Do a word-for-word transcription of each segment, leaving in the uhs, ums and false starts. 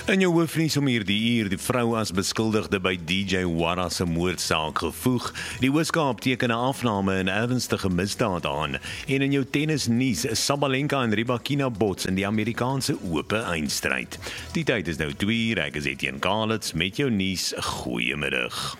In jou hoofnuus om hierdie uur, die vrou as beskuldigde by D J Warra se moordsaak gevoeg. Die Weskaap teken 'n afname in ernstige misdaad aan. En in jou tennisnuus, Sabalenka en Rybakina bots in die Amerikaanse Ope eindstryd. Die tyd is nou twee uur, ek is Etienne Kalitz met jou nuus. Goeiemiddag.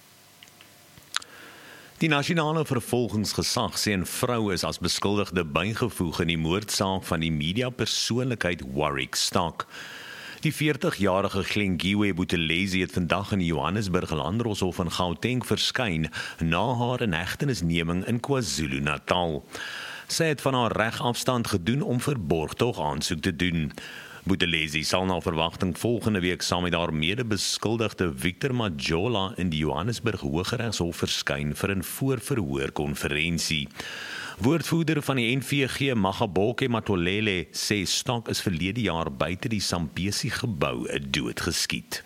Die nasionale vervolgingsgesag sê 'n vrou is as beskuldigde bygevoeg in die moordsaak van die mediapersoonlikheid Warwick Stock. Die veertigjarige Glengiwe Buthelezi het vandag in die Johannesburg Landdroshof in Gauteng verskyn na haar inhegtenisneming in KwaZulu-Natal. Sy het van haar reg afstand gedoen om verborgtog aansoek te doen. Buthelezi sal na verwagting volgende week saam met haar mede-beskuldigde Victor Majola in die Johannesburg Hooggeregshof verskyn vir 'n voorverhoorkonferensie. Woordvoerder van die N V G, Magaboke Matolele, sê Stock is verlede jaar buite die Sambesi-gebou doodgeskiet.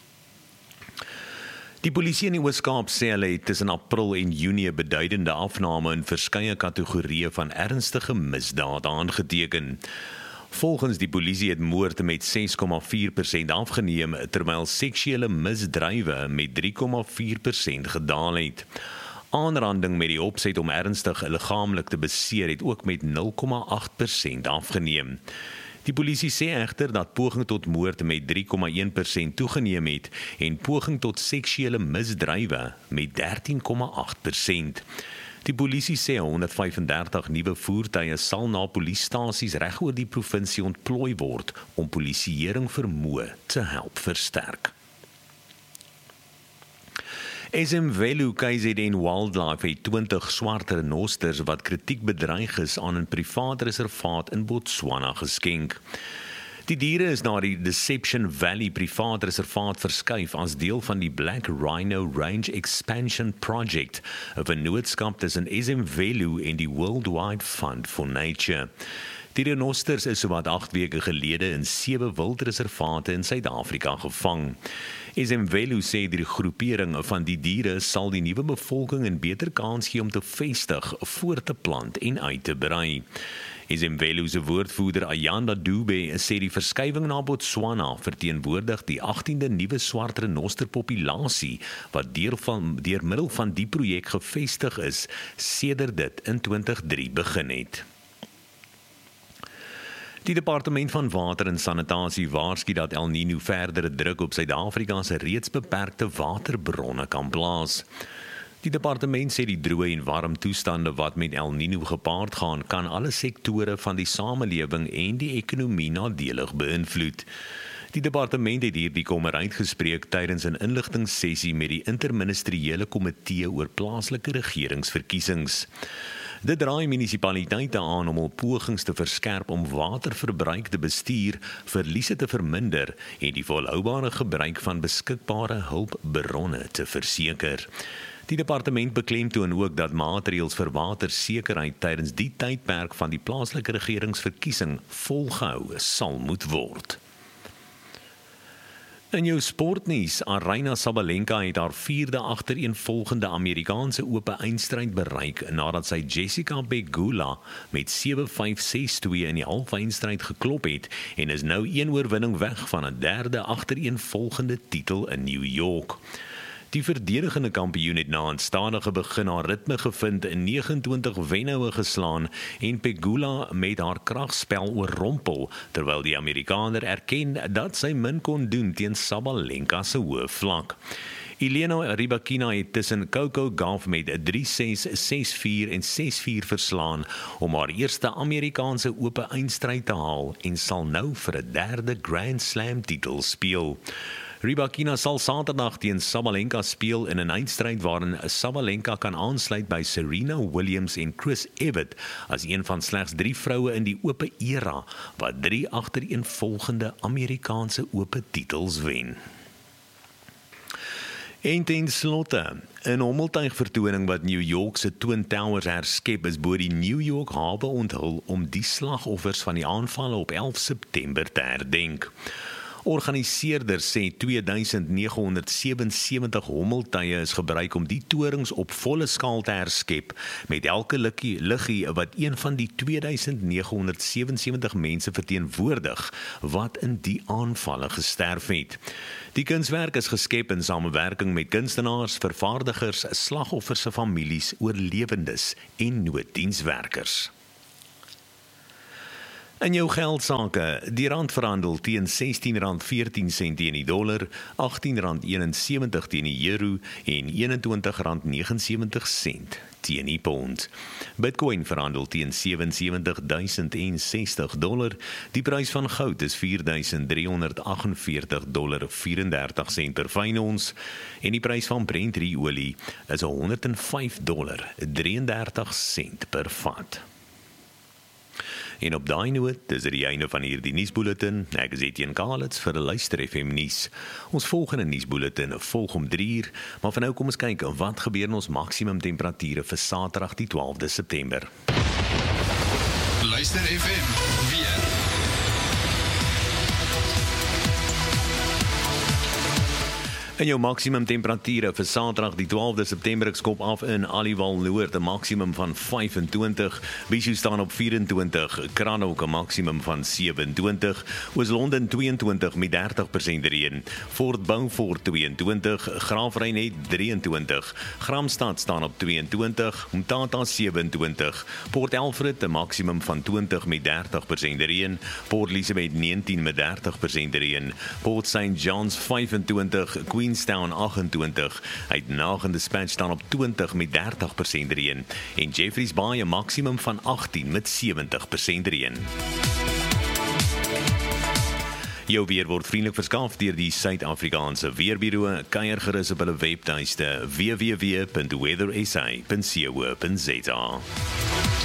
Die polisie in die Weskaap sê hulle het tussen April en Junie 'n beduidende afname in verskeie kategorieë van ernstige misdaad aangeteken. Volgens die polisie het moord met ses komma vier persent afgeneem, terwyl seksuele misdrywe met drie komma vier persent gedaal het. Aanranding met die opset om ernstig liggaamlik te beseer het ook met nul komma agt persent afgeneem. Die polisie sê egter dat poging tot moord met drie komma een persent toegeneem het en poging tot seksuele misdrywe met dertien komma agt persent. Die polisie sê honderd vyf en dertig nuwe voertuie sal na polisiestasies reg oor die provinsie ontplooi word om polisieering vermoë te help versterk. Esemvelo K Z N Wildlife het twintig swart renosters wat kritiek bedreig is aan 'n privaat reservaat in Botswana geskenk. Die diere is na die Deception Valley privaat reservaat verskuif as deel van die Black Rhino Range Expansion Project, 'n vennootskap tussen Esemvelo en die Worldwide Fund for Nature. Die renosters is sowat agt weke gelede in sewe wildreservate in Suid-Afrika gevang. Esemvelo sê die groepering van die diere sal die nuwe bevolking 'n beter kans gee om te vestig, voort te plant en uit te brei. Esemvelo se woordvoerder Ayanda Dube sê die verskywing na Botswana verteenwoordig die agtiende nuwe swart renosterpopulasie wat deur van deur middel van die projek gevestig is sedert dit in twintig drie begin het. Die Departement van Water en Sanitasie waarsku dat El Niño verdere druk op Suid-Afrika se reeds beperkte waterbronne kan plaas. Die departement sê die droë en warm toestande wat met El Niño gepaard gaan, kan alle sektore van die samelewing en die ekonomie nadelig beïnvloed. Die departement het hierdie kommer uitgespreek tydens 'n inligtingssessie met die interministeriële komitee oor plaaslike regeringsverkiesings. Dit draai munisipaliteite aan om hul pogings te verskerp om waterverbruik te bestuur, verliese te verminder en die volhoubare gebruik van beskikbare hulpbronne te verseker. Die departement beklemtoon ook dat maatreëls vir watersekerheid tydens die tydperk van die plaaslike regeringsverkiesing volgehou sal moet word. In jou sportnuus, Aryna Sabalenka het haar vierde agtereenvolgende Amerikaanse Ope eindstryd bereik nadat sy Jessica Pegula met sewe vyf ses twee in die halfeindstryd geklop het en is nou een oorwinning weg van 'n derde agtereenvolgende titel in New York. Die verdedigende kampioen het na 'n stadige begin haar ritme gevind en negenentwintig wenhoue geslaan en Pegula met haar kragspel oorrompel, terwyl die Amerikaner erken dat sy min kon doen teen Sabalenka se hoë vlak. Elena Rybakina het tussen Coco Gauff met drie ses, ses vier en ses vier verslaan om haar eerste Amerikaanse Ope eindstryd te haal en sal nou vir 'n derde Grand Slam titel speel. Rybakina sal Saterdag teen Sabalenka speel in 'n eindstryd waarin Sabalenka kan aansluit by Serena Williams en Chris Evert as een van slegs drie vroue in die Ope era wat drie agtereenvolgende Amerikaanse Ope titels wen. En ten slotte, 'n hommeltuigvertoning wat New York se Twin Towers herskep is bo die New York hawe onthul om die slagoffers van die aanvalle op elf September te herdenk. Organiseerders sê twee duisend nege honderd sewensewentig hommeltuie is gebruik om die torings op volle skaal te herskep, met elke liggie, liggie wat een van die twee duisend nege honderd sewensewentig mense verteenwoordig wat in die aanvalle gesterf het. Die kunswerk is geskep in samewerking met kunstenaars, vervaardigers, slagoffers se families, oorlewendes en nooddienswerkers. In jou geldsaake, die rand verhandel teen sestien rand veertien sent teen die dollar, agttien rand eenensewentig teen die euro en eenentwintig rand negensewentig sent teen die pond. Bitcoin verhandel teen sewensewentig duisend sestig dollar. Die prys van goud is vier duisend driehonderd agtenveertig dollar vierendertig sent per fyn ons en die prys van Brent olie is honderd en vyf dollar drieëndertig sent per vat. En op daai noot, dis die einde van hierdie nuusbulletin. Ek is Etienne Kalitz vir die Luister F M nuus. Ons volgende nuusbulletin volg om drie uur, maar vir nou kom ons kyk wat gebeur in ons maksimum temperature vir Saterdag die twaalfde September. Luister F M weer. En jou maksimum temperature vir Saterdag die twaalfde September, ek skop af in Aliwal Noord, 'n maksimum van vyfentwintig, Bishu staan op vyf-en-twintig, Kranhoek 'n maksimum van sewe-en-twintig, Oos-London twee-en-twintig met dertig persent reën, Fort Beaufort twee-en-twintig, Graafrenet drie-en-twintig, Gramstad staan op twee-en-twintig, Mtata sewe-en-twintig, Port Alfred 'n maksimum van twintig met dertig persent reën, Port Elizabeth negentien met dertig persent reën, Port Saint John's vyf-en-twintig, Queenstown agt-en-twintig, uit Nagende Dispatch staan op twintig met dertig persent reën en Jeffreys Bay 'n maksimum van agttien met sewentig persent reën. Jou weer word vriendelik verskaf deur die Suid-Afrikaanse Weerbureau. Kuier gerus op hulle webtuiste w w w punt weather s a punt co punt za.